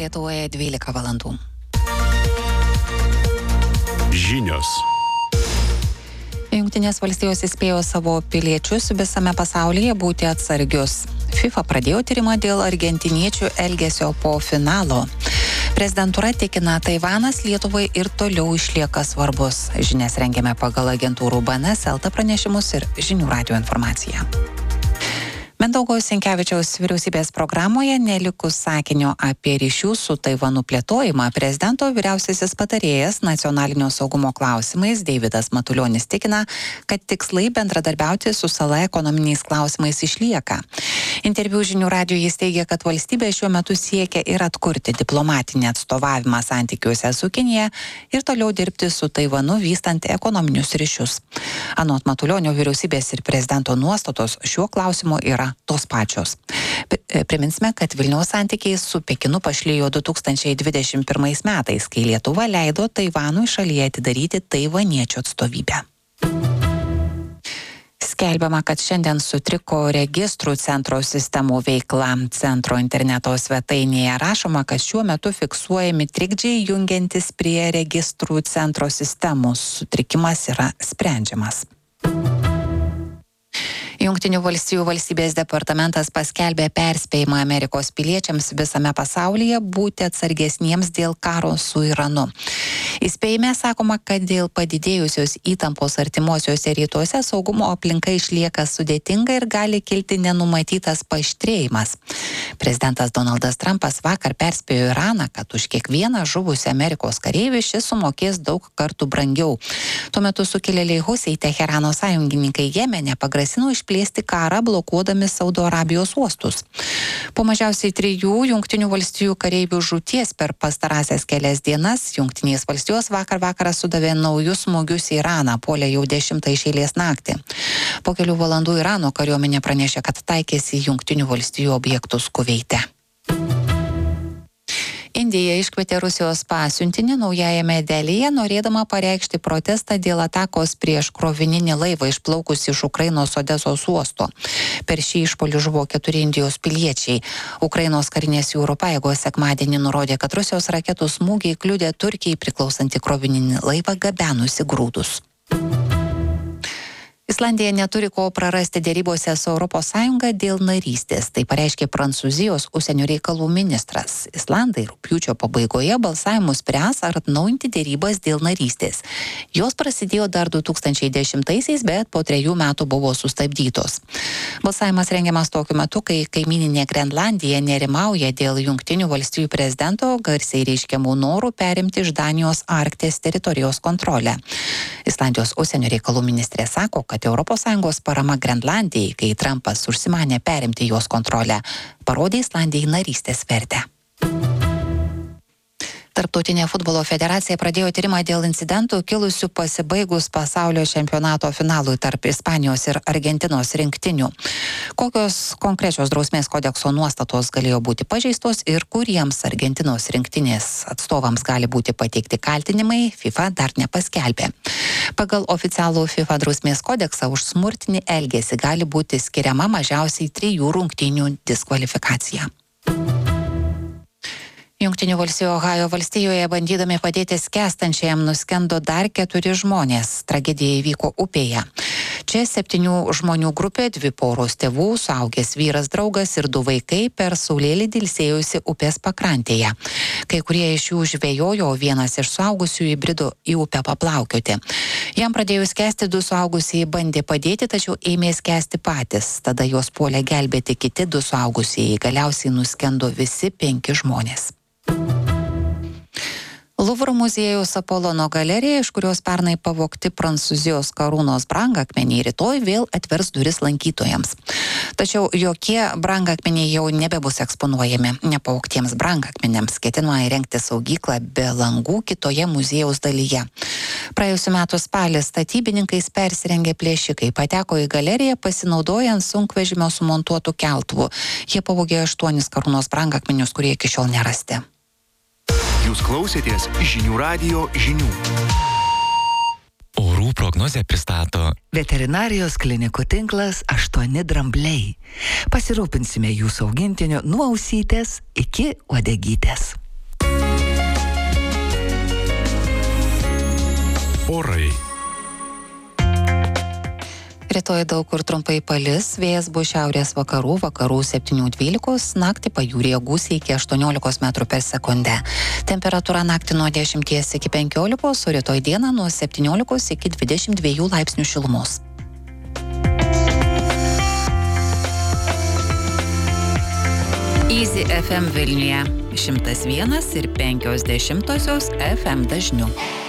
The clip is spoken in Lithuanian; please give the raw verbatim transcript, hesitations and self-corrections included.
Lietuvoje dvylika valandų. Žinios. Jungtinės valstijos įspėjo savo piliečius visame pasaulyje būti atsargius. FIFA pradėjo tyrimą dėl argentiniečių elgesio po finalo. Prezidentūra tikina, Taivanas Lietuvai ir toliau išlieka svarbus. Žinias rengiame pagal agentūrų B N S L T pranešimus ir žinių radijo informaciją. Mindaugo Sinkevičiaus vyriausybės programoje nelikus sakinio apie ryšių su Taivanu plėtojimą, prezidento vyriausiasis patarėjas nacionalinio saugumo klausimais Deividas Matulionis tikina, kad tikslai bendradarbiauti su sala ekonominiais klausimais išlieka. Interviu žinių radijo jis teigia, kad valstybė šiuo metu siekia ir atkurti diplomatinį atstovavimą santykiuose su Kinija ir toliau dirbti su Taivanu vystant ekonominius ryšius. Anot Matulionio, vyriausybės ir prezidento nuostatos šiuo klausimu yra tos pačios. Priminsime, kad Vilniaus santykiai su Pekinu pašlijo du tūkstančiai dvidešimt pirmais metais, kai Lietuva leido Taivanui šalyje atidaryti taivaniečių atstovybę. Skelbiama, kad šiandien sutriko registrų centro sistemų veikla. Centro interneto svetainėje rašoma, kad šiuo metu fiksuojami trikdžiai jungiantis prie registrų centro sistemų. Sutrikimas yra sprendžiamas. Jungtinių valstijų valstybės departamentas paskelbė perspėjimą Amerikos piliečiams visame pasaulyje būti atsargesniems dėl karo su Iranu. Įspėjime sakoma, kad dėl padidėjusios įtampos artimuosiuose rytuose saugumo aplinka išlieka sudėtinga ir gali kilti nenumatytas paaštrėjimas. Prezidentas Donaldas Trumpas vakar perspėjo Iraną, kad už kiekvieną žuvusį Amerikos kareivį šis sumokės daug kartų brangiau. Tuo metu sukilėliai Husiai Teherano sąjungininkai Jemene pagrasino išplėsti karą blokuodami Saudo Arabijos uostus. Po mažiausiai trijų Jungtinių valstijų kareivių žūties per pastarąsias kelias dienas Jungtinės valstijos vakar vakarą sudavė naujus smūgius į Iraną, puolė jau dešimtą iš eilės naktį. Po kelių valandų Irano kariuomenė pranešė, kad taikėsi Jungtinių valstijų objektus Kuveite. Indija iškvietė Rusijos pasiuntinį naujajame Delyje, norėdama pareikšti protestą dėl atakos prieš krovininį laivą išplaukus iš Ukrainos Odesos uosto. Per šį išpuolį žuvo keturi Indijos piliečiai. Ukrainos karinės jūrų pajėgos sekmadienį nurodė, kad Rusijos raketų smūgiai kliudė Turkijai priklausantį krovininį laivą gabenusi grūdus. Islandija neturi ko prarasti dėrybose su Europos Sąjunga dėl narystės, tai pareiškė Prancūzijos užsienio reikalų ministras. Islandai rugpjūčio pabaigoje balsavimu spręs ar atnaujinti dėrybas dėl narystės. Jos prasidėjo dar du tūkstančiai dešimtaisiais, bet po trejų metų buvo sustabdytos. Balsavimas rengiamas tokiu metu, kai kaimyninė Grenlandija nerimauja dėl Jungtinių valstijų prezidento garsiai reiškiamų norų perimti iš Danijos Arktės teritorijos kontrolę. Islandijos užsienio reikalų ministrė sako, kad Europos Sąjungos parama Grenlandijai, kai Trumpas užsimanė perimti jos kontrolę, parodė Islandijai narystės vertę. Tarptautinė futbolo federacija pradėjo tyrimą dėl incidentų kilusių pasibaigus pasaulio čempionato finalui tarp Ispanijos ir Argentinos rinktinių. Kokios konkrečios drausmės kodekso nuostatos galėjo būti pažeistos ir kuriems Argentinos rinktinės atstovams gali būti pateikti kaltinimai, FIFA dar nepaskelbė. Pagal oficialų FIFA drausmės kodeksą už smurtinį elgesį gali būti skiriama mažiausiai trijų rungtynių diskvalifikacija. Jungtinių valstijų Ohajo valstijoje bandydami padėti skęstančiajam nuskendo dar keturi žmonės. Tragedija įvyko upėje. Čia septynių žmonių grupė, dvi poros tėvų, suaugęs vyras draugas ir du vaikai per saulėlydį ilsėjusi upės pakrantėje. Kai kurie iš jų žvejojo, vienas iš suaugusių įbrido į upę paplaukioti. Jam pradėjus skęsti, du suaugusieji bandė padėti, tačiau ėmė skęsti patys. Tada juos puolė gelbėti kiti du suaugusieji. Galiausiai nuskendo visi penki žmonės. Luvro muziejaus Apolono galerija, iš kurios pernai pavogti Prancūzijos karūnos brangakmeniai, rytoj vėl atvers duris lankytojams. Tačiau jokie brangakmeniai jau nebebus eksponuojami. Nepavogtiems brangakmeniams ketinama įrengti saugyklą be langų kitoje muziejaus dalyje. Praėjusiu metu spalį statybininkais persirengę plėšikai pateko į galeriją pasinaudojant sunkvežimio sumontuotų keltuvų. Jie pavogė aštuonis karūnos brangakmenius, kurie iki šiol nerasti. Jūs klausėtės žinių radijo žinių. Orų prognozę pristato Veterinarijos klinikų tinklas aštuoni drambliai. Pasirūpinsime jūsų augintiniu nuo ausytės iki uodegytės. Rytoj daug kur trumpai palis, vėjas bus šiaurės vakarų, vakarų septynių dvylikos, naktį pajūryje gūsiai iki aštuoniolikos metrų per sekundę. Temperatūra naktį nuo dešimties iki penkiolikos, o rytoj dieną nuo septyniolikos iki dvidešimt dviejų laipsnių šilumos. Easy F M Vilniuje šimtas vienas ir penkios dešimtosios F M dažniu.